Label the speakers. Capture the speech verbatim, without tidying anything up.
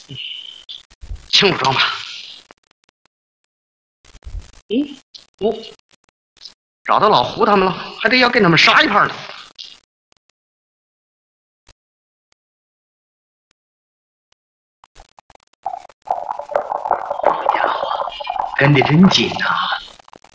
Speaker 1: 清楚装吧。嗯，哦，找到老胡他们了，还得要跟他们杀一盘呢。好家伙，跟得真紧呐！